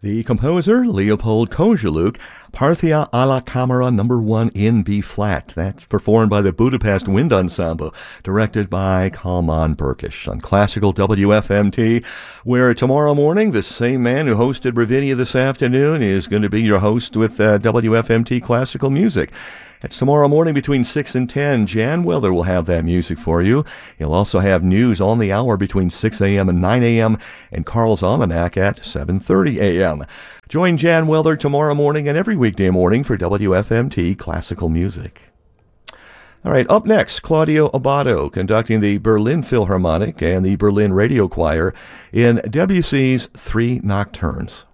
The composer, Leopold Kozeluk, Parthia alla Camera No. 1 in B-flat. That's performed by the Budapest Wind Ensemble, directed by Kalman Burkish on Classical WFMT, where tomorrow morning, the same man who hosted Ravinia this afternoon is going to be your host with WFMT Classical Music. It's tomorrow morning between 6 and 10. Jan Weather will have that music for you. He'll also have news on the hour between 6 a.m. and 9 a.m. and Carl's Almanac at 7:30 a.m. Join Jan Weather tomorrow morning and every weekday morning for WFMT Classical Music. All right, up next, Claudio Abbado conducting the Berlin Philharmonic and the Berlin Radio Choir in Debussy's Three Nocturnes.